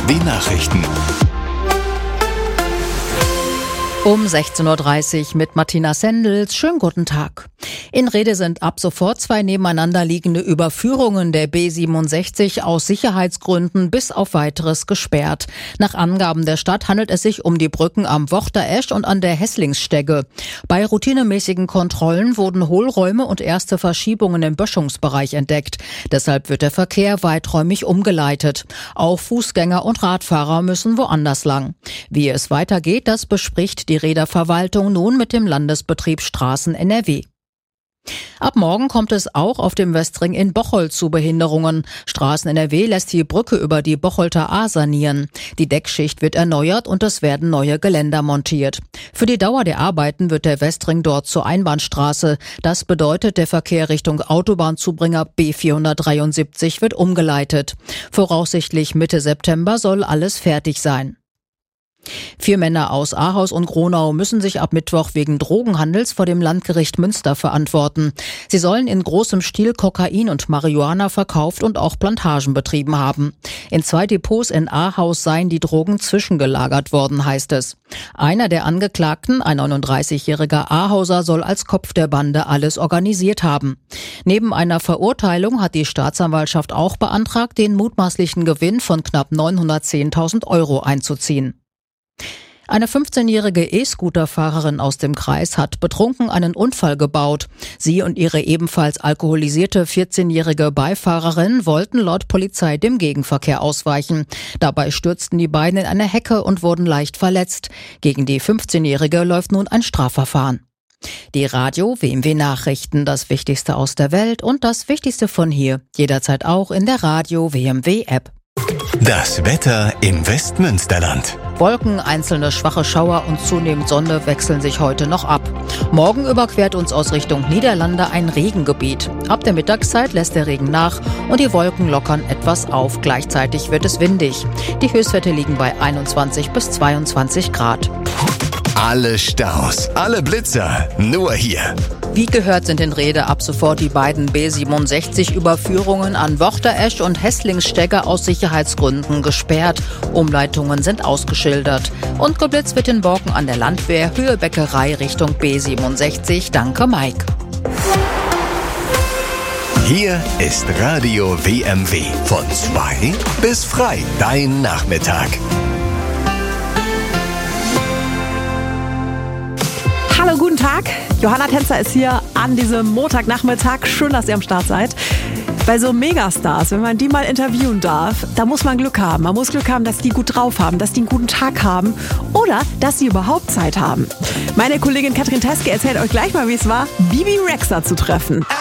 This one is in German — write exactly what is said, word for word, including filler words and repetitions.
W Nachrichten. Um sechzehn Uhr dreißig mit Martina Sendels. Schönen guten Tag. In Rede sind ab sofort zwei nebeneinander liegende Überführungen der B siebenundsechzig aus Sicherheitsgründen bis auf Weiteres gesperrt. Nach Angaben der Stadt handelt es sich um die Brücken am Wochter-Esch und an der Hesslingsstegge. Bei routinemäßigen Kontrollen wurden Hohlräume und erste Verschiebungen im Böschungsbereich entdeckt. Deshalb wird der Verkehr weiträumig umgeleitet. Auch Fußgänger und Radfahrer müssen woanders lang. Wie es weitergeht, das bespricht die Räderverwaltung nun mit dem Landesbetrieb Straßen N R W. Ab morgen kommt es auch auf dem Westring in Bocholt zu Behinderungen. Straßen N R W lässt die Brücke über die Bocholter Ahr sanieren. Die Deckschicht wird erneuert und es werden neue Geländer montiert. Für die Dauer der Arbeiten wird der Westring dort zur Einbahnstraße. Das bedeutet, der Verkehr Richtung Autobahnzubringer B vierhundertdreiundsiebzig wird umgeleitet. Voraussichtlich Mitte September soll alles fertig sein. Vier Männer aus Ahaus und Gronau müssen sich ab Mittwoch wegen Drogenhandels vor dem Landgericht Münster verantworten. Sie sollen in großem Stil Kokain und Marihuana verkauft und auch Plantagen betrieben haben. In zwei Depots in Ahaus seien die Drogen zwischengelagert worden, heißt es. Einer der Angeklagten, ein neununddreißigjähriger Ahauser, soll als Kopf der Bande alles organisiert haben. Neben einer Verurteilung hat die Staatsanwaltschaft auch beantragt, den mutmaßlichen Gewinn von knapp neunhundertzehntausend Euro einzuziehen. Eine fünfzehnjährige E-Scooter-Fahrerin aus dem Kreis hat betrunken einen Unfall gebaut. Sie und ihre ebenfalls alkoholisierte vierzehnjährige Beifahrerin wollten laut Polizei dem Gegenverkehr ausweichen. Dabei stürzten die beiden in eine Hecke und wurden leicht verletzt. Gegen die fünfzehnjährige läuft nun ein Strafverfahren. Die Radio W M W Nachrichten, das Wichtigste aus der Welt und das Wichtigste von hier, jederzeit auch in der Radio W M W App. Das Wetter im Westmünsterland. Wolken, einzelne schwache Schauer und zunehmend Sonne wechseln sich heute noch ab. Morgen überquert uns aus Richtung Niederlande ein Regengebiet. Ab der Mittagszeit lässt der Regen nach und die Wolken lockern etwas auf. Gleichzeitig wird es windig. Die Höchstwerte liegen bei einundzwanzig bis zweiundzwanzig Grad. Alle Staus, alle Blitzer, nur hier. Wie gehört sind in Rede ab sofort die beiden B siebenundsechzig Überführungen an Wochter-Esch und Hesslingsstegge aus Sicherheitsgründen gesperrt. Umleitungen sind ausgeschildert. Und geblitzt wird in Borken an der Landwehr, Höhe Bäckerei Richtung B siebenundsechzig. Danke, Mike. Hier ist Radio W M W. Von zwei bis frei. Dein Nachmittag. Hallo, guten Tag. Johanna Tänzer ist hier an diesem Montagnachmittag. Schön, dass ihr am Start seid. Bei so Megastars, wenn man die mal interviewen darf, da muss man Glück haben. Man muss Glück haben, dass die gut drauf haben, dass die einen guten Tag haben oder dass sie überhaupt Zeit haben. Meine Kollegin Katrin Teske erzählt euch gleich mal, wie es war, Bibi Rexha zu treffen.